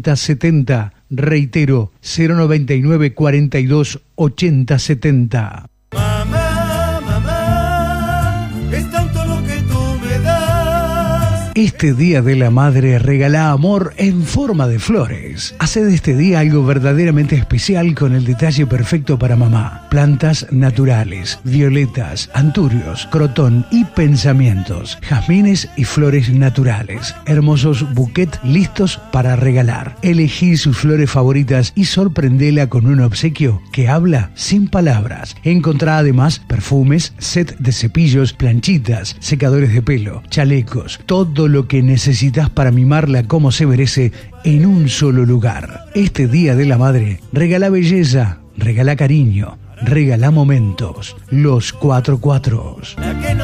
8070. Reitero, 099 42 80 70. Mamá, mamá, es tanto lo que tú me das. Este Día de la Madre regala amor en forma de flores. Hace de este día algo verdaderamente especial con el detalle perfecto para mamá. Plantas naturales, violetas, anturios, crotón y pensamientos, jazmines y flores naturales. Hermosos buquets listos para regalar. Elegí sus flores favoritas y sorprendela con un obsequio que habla sin palabras. Encontrá además perfumes, set de cepillos, planchitas, secadores de pelo, chalecos, todo lo que necesitas para mimarla como se merece en un solo lugar. Este Día de la Madre, regala belleza, regala cariño, regala momentos. Los 4 4.